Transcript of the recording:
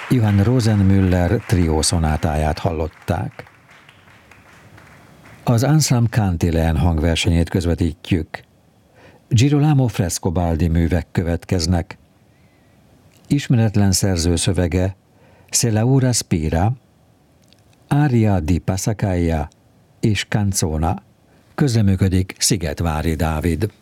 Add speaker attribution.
Speaker 1: Johann Rosenmüller triószonátáját hallották. Az Ensemble Cantilene hangversenyét közvetítjük. Girolamo Frescobaldi művek következnek. Ismeretlen szerző szövege Se Laura Spira, Aria di Passacaglia és Canzona, közreműködik Szigetvári Dávid.